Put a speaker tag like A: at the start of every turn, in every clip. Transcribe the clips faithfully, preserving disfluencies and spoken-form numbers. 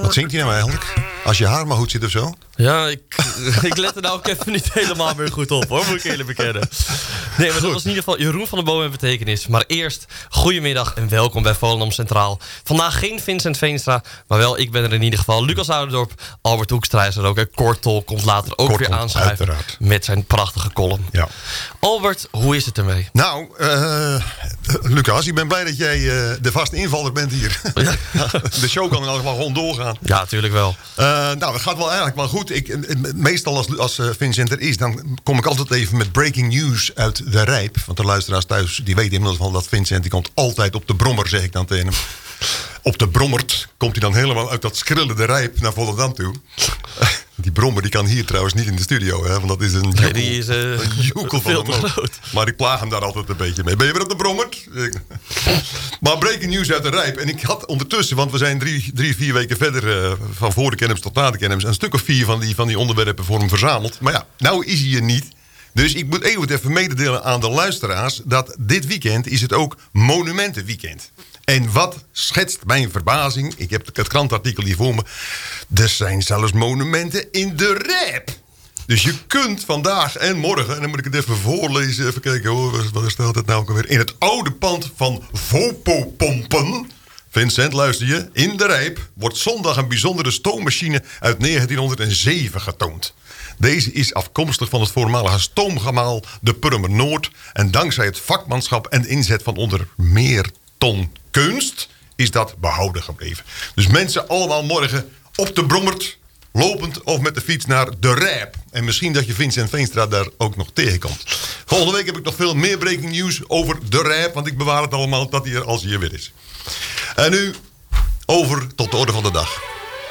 A: Wat zingt hij nou eigenlijk? Als je haar maar goed zit of zo?
B: Ja, ik, ik let er nou ook even niet helemaal meer goed op, hoor, moet ik eerlijk bekennen. Nee, maar dat was in ieder geval Jeroen van der Boom en Betekenis. Maar eerst, goedemiddag en welkom bij Volendam Centraal. Vandaag geen Vincent Veenstra, maar wel, ik ben er in ieder geval. Lucas Ouderdorp, Albert Hoekstra is er ook. En Kortol komt later ook
A: Kortol,
B: weer aanschuiven
A: uiteraard.
B: Met zijn prachtige column.
A: Ja.
B: Albert, hoe is het ermee?
A: Nou, uh, Lucas, ik ben blij dat jij uh, de vaste invaller bent hier.
B: Ja.
A: De show kan in elk geval gewoon doorgaan.
B: Ja, natuurlijk wel.
A: Uh, nou, het gaat wel eigenlijk wel goed. Ik, meestal als, als Vincent er is, dan kom ik altijd even met breaking news uit de Rijp. Want de luisteraars thuis, die weten inmiddels wel dat Vincent, die komt altijd op de brommer, zeg ik dan tegen hem. Op de brommert komt hij dan helemaal uit dat skrillende Rijp naar Volendam toe. Die brommer die kan hier trouwens niet in de studio, hè, want dat is een joekel,
B: nee, die is, uh,
A: een joekel
B: veel
A: van
B: te groot.
A: Maar ik plaag hem daar altijd een beetje mee. Ben je weer op de brommert? Maar breaking news uit de Rijp. En ik had ondertussen, want we zijn drie, drie vier weken verder, uh, van voor de kennis tot na de kennis, een stuk of vier van die, van die onderwerpen voor hem verzameld. Maar ja, nou is hij er niet. Dus ik moet even, even mededelen aan de luisteraars dat dit weekend is het ook Monumentenweekend. En wat schetst mijn verbazing? Ik heb het krantartikel hier voor me. Er zijn zelfs monumenten in de Rijp. Dus je kunt vandaag en morgen, en dan moet ik het even voorlezen, even kijken hoor, wat staat het nou ook alweer? In het oude pand van Vopopompen, Vincent, luister je, in de Rijp wordt zondag een bijzondere stoommachine uit negentienhonderdzeven getoond. Deze is afkomstig van het voormalige stoomgemaal de Purmer Noord. En dankzij het vakmanschap en inzet van onder meer Ton Kunst is dat behouden gebleven. Dus mensen allemaal morgen op de brommert, lopend of met de fiets naar de Rijp. En misschien dat je Vincent Veenstra daar ook nog tegenkomt. Volgende week heb ik nog veel meer breaking news over de Rijp, want ik bewaar het allemaal dat hij er als hij er weer is. En nu over tot de orde van de dag.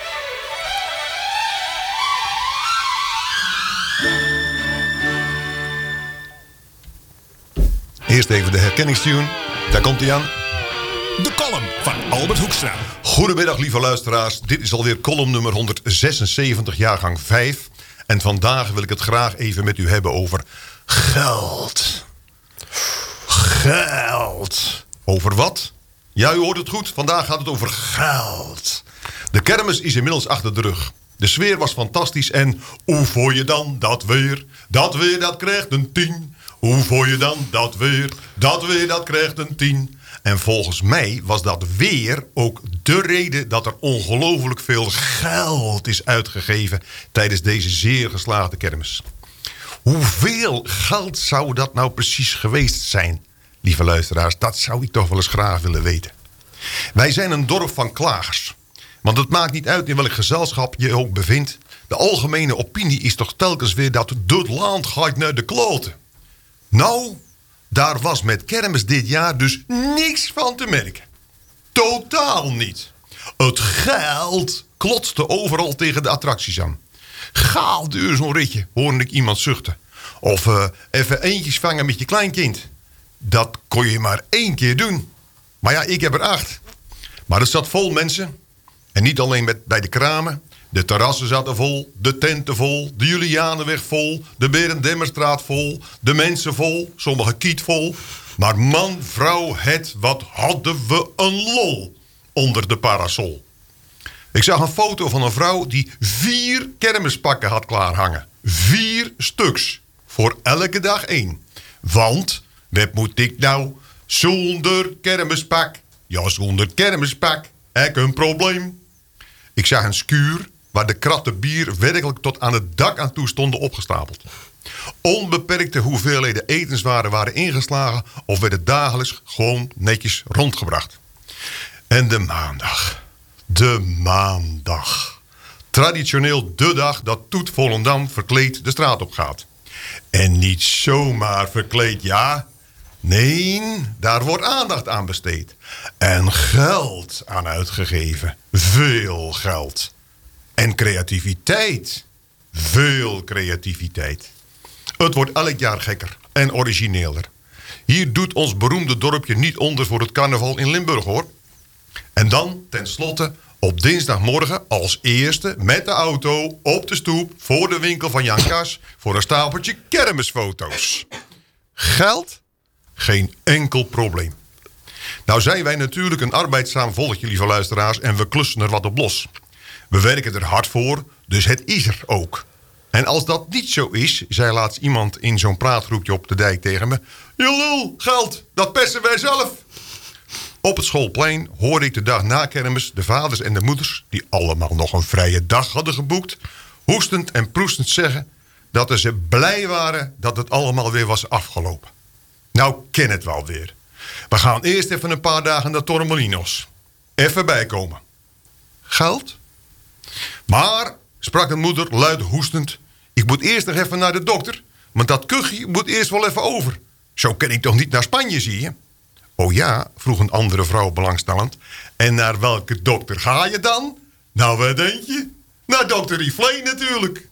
A: Eerst even de herkenningstune. Daar komt hij aan.
C: De column van Albert Hoekstra.
A: Goedemiddag, lieve luisteraars. Dit is alweer column nummer honderdzesenzeventig, jaargang vijf. En vandaag wil ik het graag even met u hebben over geld. Geld. Over wat? Ja, u hoort het goed. Vandaag gaat het over geld. De kermis is inmiddels achter de rug. De sfeer was fantastisch en hoe voel je dan dat weer? Dat weer, dat krijgt een tien. Hoe voel je dan dat weer? Dat weer, dat krijgt een tien. En volgens mij was dat weer ook de reden dat er ongelooflijk veel geld is uitgegeven tijdens deze zeer geslaagde kermis. Hoeveel geld zou dat nou precies geweest zijn, lieve luisteraars? Dat zou ik toch wel eens graag willen weten. Wij zijn een dorp van klagers. Want het maakt niet uit in welk gezelschap je ook bevindt. De algemene opinie is toch telkens weer dat het land gaat naar de kloten. Nou, daar was met kermis dit jaar dus niks van te merken. Totaal niet. Het geld klotste overal tegen de attracties aan. Gaal duur zo'n ritje, hoorde ik iemand zuchten. Of uh, even eentjes vangen met je kleinkind. Dat kon je maar één keer doen. Maar ja, ik heb er acht. Maar het zat vol mensen. En niet alleen met, bij de kramen. De terrassen zaten vol, de tenten vol, de Julianenweg vol, de Berendemmerstraat vol, de mensen vol, sommige kiet vol. Maar man, vrouw, het, wat hadden we een lol onder de parasol. Ik zag een foto van een vrouw die vier kermispakken had klaarhangen. Vier stuks. Voor elke dag één. Want, wat moet ik nou zonder kermispak? Ja, zonder kermispak, heb ik een probleem. Ik zag een schuur waar de kratten bier werkelijk tot aan het dak aan toe stonden opgestapeld. Onbeperkte hoeveelheden etenswaren waren ingeslagen of werden dagelijks gewoon netjes rondgebracht. En de maandag. De maandag. Traditioneel de dag dat Toet Volendam verkleed de straat op gaat. En niet zomaar verkleed, ja. Nee, daar wordt aandacht aan besteed. En geld aan uitgegeven. Veel geld. En creativiteit. Veel creativiteit. Het wordt elk jaar gekker en origineler. Hier doet ons beroemde dorpje niet onder voor het carnaval in Limburg, hoor. En dan, tenslotte, op dinsdagmorgen als eerste met de auto op de stoep voor de winkel van Jan Kas voor een stapeltje kermisfoto's. Geld? Geen enkel probleem. Nou zijn wij natuurlijk een arbeidzaam volkje, lieve luisteraars, en we klussen er wat op los. We werken er hard voor, dus het is er ook. En als dat niet zo is, zei laatst iemand in zo'n praatgroepje op de dijk tegen me... Je lul, geld, dat persen wij zelf. Op het schoolplein hoorde ik de dag na kermis de vaders en de moeders... die allemaal nog een vrije dag hadden geboekt... hoestend en proestend zeggen dat ze blij waren dat het allemaal weer was afgelopen. Nou, ken het wel weer. We gaan eerst even een paar dagen naar Torremolinos. Even bijkomen. Geld? Maar, sprak de moeder luid hoestend... ik moet eerst nog even naar de dokter... want dat kuchje moet eerst wel even over. Zo kan ik toch niet naar Spanje, zie je? Oh ja, vroeg een andere vrouw belangstellend. En naar welke dokter ga je dan? Nou, wat denk je? Naar dokter Riflé natuurlijk.